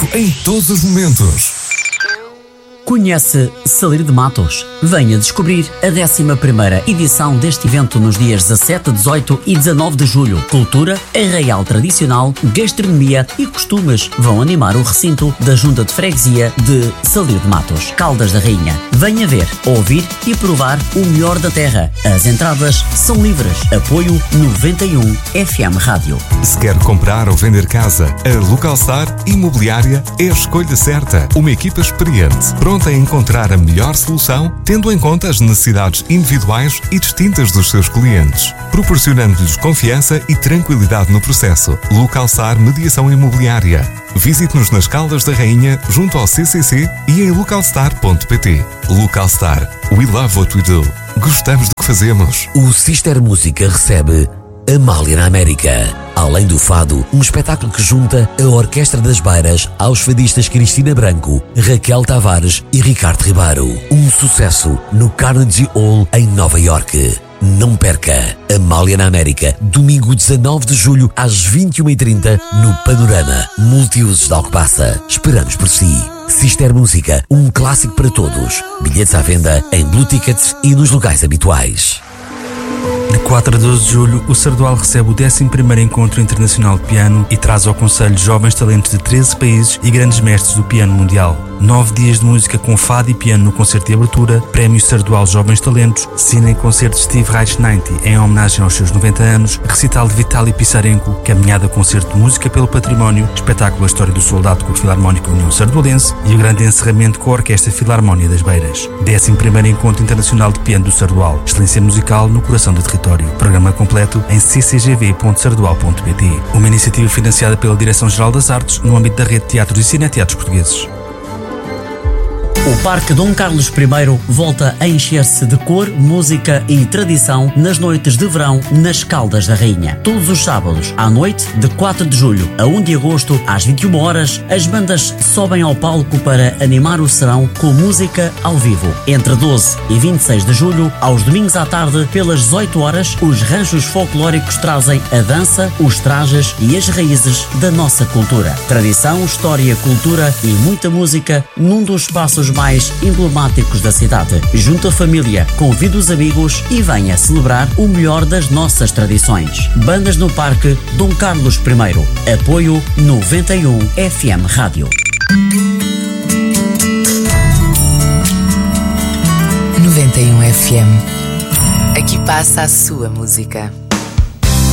em todos os momentos. Conhece Salir de Matos? Venha descobrir a 11ª edição deste evento nos dias 17, 18 e 19 de julho. Cultura, arraial tradicional, gastronomia e costumes vão animar o recinto da Junta de Freguesia de Salir de Matos, Caldas da Rainha. Venha ver, ouvir e provar o melhor da terra. As entradas são livres. Apoio 91 FM Rádio. Se quer comprar ou vender casa, a Localstar Imobiliária é a escolha certa. Uma equipa experiente, pronta a encontrar a melhor solução, tendo em conta as necessidades individuais e distintas dos seus clientes, proporcionando-lhes confiança e tranquilidade no processo. Localstar Mediação Imobiliária. Visite-nos nas Caldas da Rainha, junto ao CCC e em localstar.pt. Localstar. We love what we do. Gostamos do que fazemos. O Sister Música recebe Amália na América. Além do fado, um espetáculo que junta a Orquestra das Beiras aos fadistas Cristina Branco, Raquel Tavares e Ricardo Ribeiro. Um sucesso no Carnegie Hall em Nova Iorque. Não perca! Amália na América, domingo 19 de julho às 21h30 no Panorama Multiusos de Alcobaça. Esperamos por si. Sister Música, um clássico para todos. Bilhetes à venda em Blue Tickets e nos locais habituais. De 4 a 12 de julho, o Sardual recebe o 11º Encontro Internacional de Piano e traz ao Conselho jovens talentos de 13 países e grandes mestres do piano mundial. 9 dias de música com fado e piano no concerto de abertura, Prémio Sardual Jovens Talentos, cine e concerto de Steve Reich 90 em homenagem aos seus 90 anos, recital de Vitaly Pisarenko, caminhada concerto de música pelo património, espetáculo A História do Soldado com a Filarmónica União Sardualense e o grande encerramento com a Orquestra Filarmónia das Beiras. 11º Encontro Internacional de Piano do Sardual, excelência musical no coração do território. Programa completo em ccgv.sardual.pt. Uma iniciativa financiada pela Direção-Geral das Artes no âmbito da Rede de Teatros e Cineteatros Portugueses. O Parque Dom Carlos I volta a encher-se de cor, música e tradição nas noites de verão nas Caldas da Rainha. Todos os sábados, à noite, de 4 de julho a 1 de agosto, às 21 horas, as bandas sobem ao palco para animar o serão com música ao vivo. Entre 12 e 26 de julho, aos domingos à tarde, pelas 18 horas, os ranchos folclóricos trazem a dança, os trajes e as raízes da nossa cultura. Tradição, história, cultura e muita música num dos espaços mais emblemáticos da cidade. Junta a família, convida os amigos e venha celebrar o melhor das nossas tradições. Bandas no Parque Dom Carlos I. Apoio 91 FM Rádio. 91 FM. Aqui passa a sua música.